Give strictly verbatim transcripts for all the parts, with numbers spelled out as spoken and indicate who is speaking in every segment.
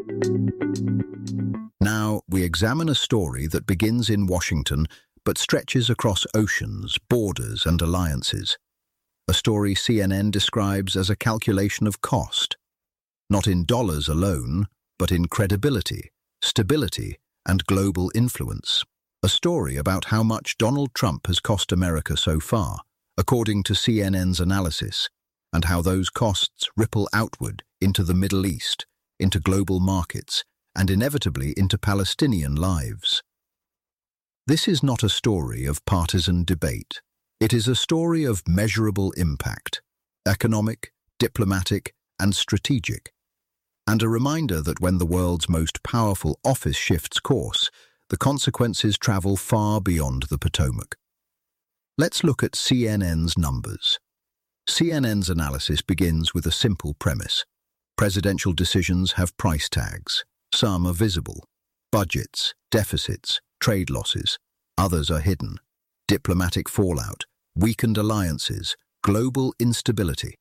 Speaker 1: Now, we examine a story that begins in Washington but stretches across oceans, borders, and alliances. A story C N N describes as a calculation of cost, not in dollars alone, but in credibility, stability, and global influence. A story about how much Donald Trump has cost America so far, according to C N N's analysis, and how those costs ripple outward into the Middle East, into global markets, and inevitably into Palestinian lives. This is not a story of partisan debate. It is a story of measurable impact, economic, diplomatic, and strategic, and a reminder that when the world's most powerful office shifts course, the consequences travel far beyond the Potomac. Let's look at C N N's numbers. C N N's analysis begins with a simple premise. Presidential decisions have price tags. Some are visible. Budgets, deficits, trade losses. Others are hidden. Diplomatic fallout, weakened alliances, global instability.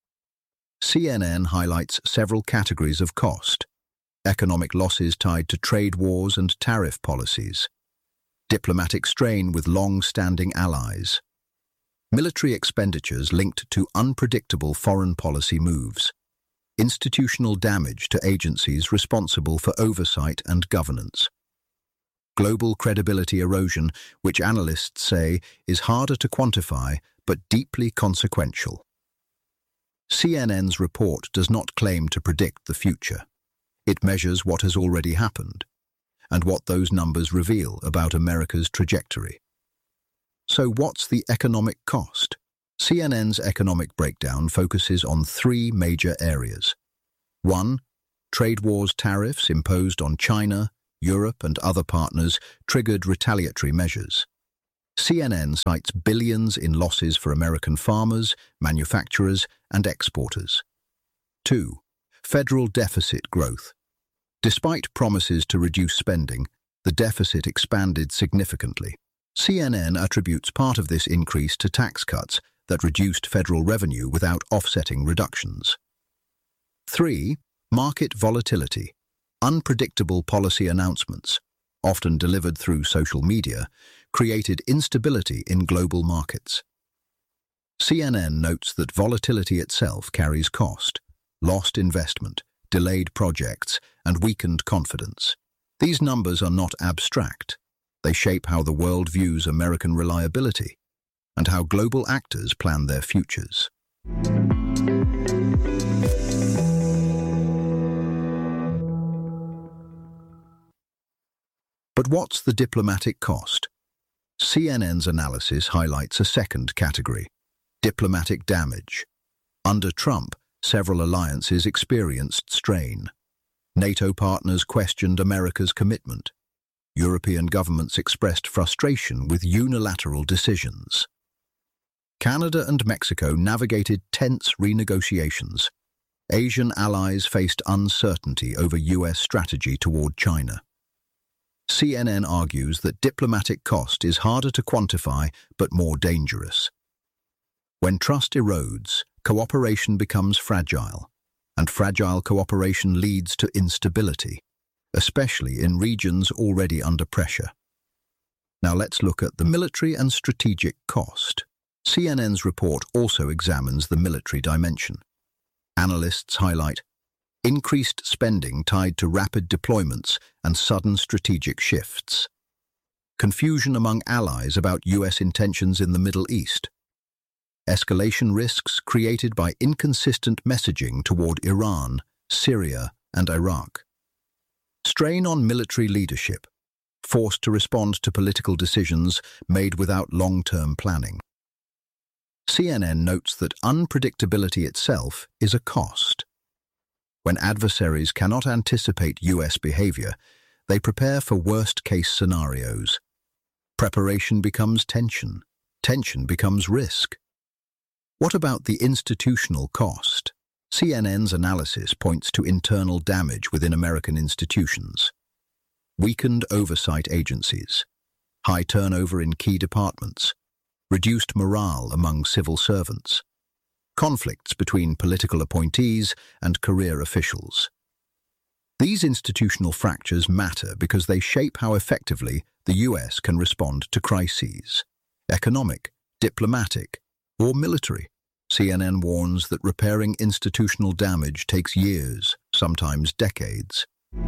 Speaker 1: C N N highlights several categories of cost. Economic losses tied to trade wars and tariff policies. Diplomatic strain with long-standing allies. Military expenditures linked to unpredictable foreign policy moves. Institutional damage to agencies responsible for oversight and governance. Global credibility erosion, which analysts say is harder to quantify but deeply consequential. C N N's report does not claim to predict the future. It measures what has already happened and what those numbers reveal about America's trajectory. So what's the economic cost? C N N's economic breakdown focuses on three major areas. One, trade wars tariffs imposed on China, Europe, and other partners triggered retaliatory measures. C N N cites billions in losses for American farmers, manufacturers, and exporters. Two, federal deficit growth. Despite promises to reduce spending, the deficit expanded significantly. C N N attributes part of this increase to tax cuts that reduced federal revenue without offsetting reductions. Three, market volatility. Unpredictable policy announcements, often delivered through social media, created instability in global markets. C N N notes that volatility itself carries cost, lost investment, delayed projects, and weakened confidence. These numbers are not abstract. They shape how the world views American reliability and how global actors plan their futures. But what's the diplomatic cost? C N N's analysis highlights a second category: diplomatic damage. Under Trump, several alliances experienced strain. NATO partners questioned America's commitment. European governments expressed frustration with unilateral decisions. Canada and Mexico navigated tense renegotiations. Asian allies faced uncertainty over U S strategy toward China. C N N argues that diplomatic cost is harder to quantify but more dangerous. When trust erodes, cooperation becomes fragile, and fragile cooperation leads to instability, especially in regions already under pressure. Now let's look at the military and strategic cost. C N N's report also examines the military dimension. Analysts highlight increased spending tied to rapid deployments and sudden strategic shifts. Confusion among allies about U S intentions in the Middle East. Escalation risks created by inconsistent messaging toward Iran, Syria, and Iraq. Strain on military leadership, forced to respond to political decisions made without long-term planning. C N N notes that unpredictability itself is a cost. When adversaries cannot anticipate U S behavior, they prepare for worst-case scenarios. Preparation becomes tension. Tension becomes risk. What about the institutional cost? C N N's analysis points to internal damage within American institutions. Weakened oversight agencies, high turnover in key departments, reduced morale among civil servants, conflicts between political appointees and career officials. These institutional fractures matter because they shape how effectively the U S can respond to crises, economic, diplomatic, or military. C N N warns that repairing institutional damage takes years, sometimes decades.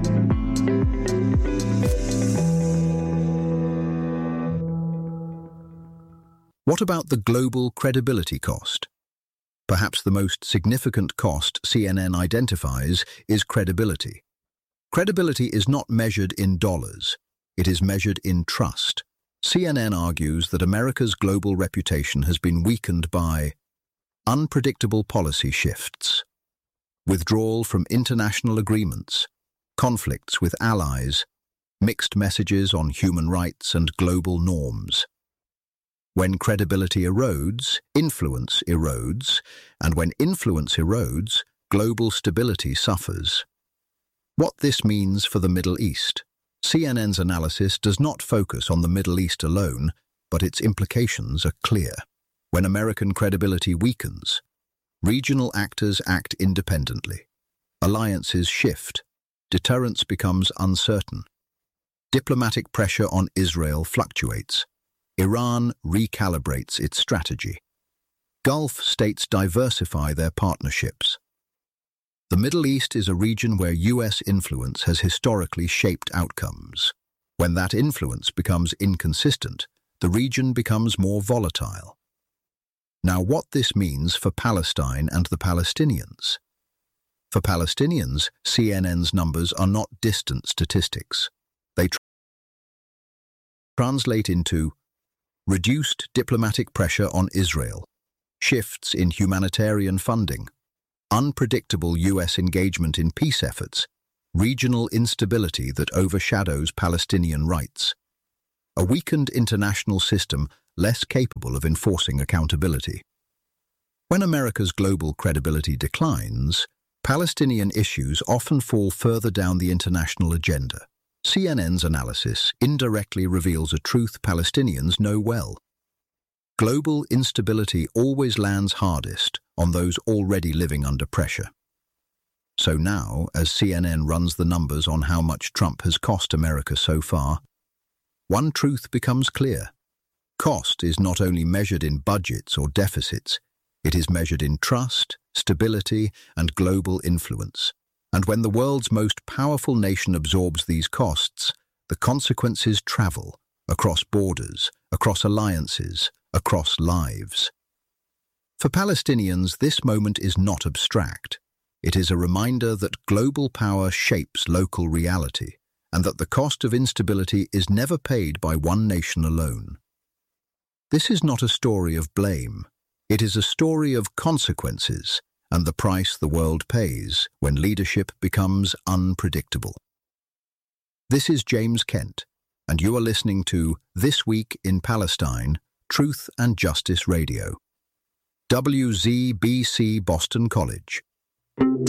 Speaker 1: What about the global credibility cost? Perhaps the most significant cost C N N identifies is credibility. Credibility is not measured in dollars. It is measured in trust. C N N argues that America's global reputation has been weakened by unpredictable policy shifts, withdrawal from international agreements, conflicts with allies, mixed messages on human rights and global norms. When credibility erodes, influence erodes, and when influence erodes, global stability suffers. What this means for the Middle East. C N N's analysis does not focus on the Middle East alone, but its implications are clear. When American credibility weakens, regional actors act independently. Alliances shift. Deterrence becomes uncertain. Diplomatic pressure on Israel fluctuates. Iran recalibrates its strategy. Gulf states diversify their partnerships. The Middle East is a region where U S influence has historically shaped outcomes. When that influence becomes inconsistent, the region becomes more volatile. Now, what this means for Palestine and the Palestinians. For Palestinians, C N N's numbers are not distant statistics. They tr- translate into reduced diplomatic pressure on Israel, shifts in humanitarian funding, unpredictable U S engagement in peace efforts, regional instability that overshadows Palestinian rights, a weakened international system less capable of enforcing accountability. When America's global credibility declines, Palestinian issues often fall further down the international agenda. C N N's analysis indirectly reveals a truth Palestinians know well. Global instability always lands hardest on those already living under pressure. So now, as C N N runs the numbers on how much Trump has cost America so far, one truth becomes clear. Cost is not only measured in budgets or deficits, it is measured in trust, stability, and global influence. And when the world's most powerful nation absorbs these costs, the consequences travel across borders, across alliances, across lives. For Palestinians, this moment is not abstract. It is a reminder that global power shapes local reality, and that the cost of instability is never paid by one nation alone. This is not a story of blame. It is a story of consequences and the price the world pays when leadership becomes unpredictable. This is James Kent, and you are listening to This Week in Palestine, Truth and Justice Radio. W Z B C Boston College.